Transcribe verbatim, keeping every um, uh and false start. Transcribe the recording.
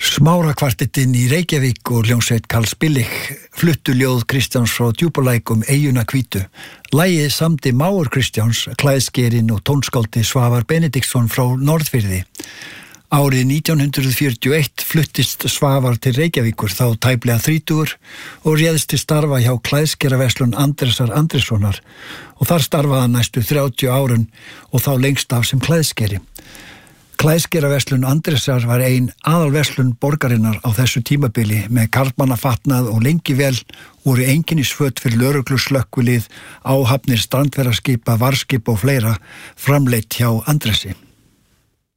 Smárakvartettinn í Reykjavík og hljómsveit Karls Billig fluttu ljóð Kristjáns frá Djúpalæk um eyjuna hvítu. Lagið samdi mágur Kristjáns, klæðskerinn og tónskáldi Svavar Benediktsson frá Norðfirði. Árið nítján hundrað fjörutíu og eitt fluttist Svavar til Reykjavíkur, þá tæplega þrítugur, og réðst til starfa hjá klæðskeraverslun Andrésar Andréssonar og þar starfaði hann næstu þrjátíu árun og þá lengst af sem klæðskeri. Klæðskeraverslun Andrésar var ein aðalverslun borgarinnar á þessu tímabili með karlmannafatnað og lengi vel voru einkennisföt fyrir lögreglu slökkvilið, áhafnir strandferðaskipa, varðskipa og fleira framleitt hjá Andrési.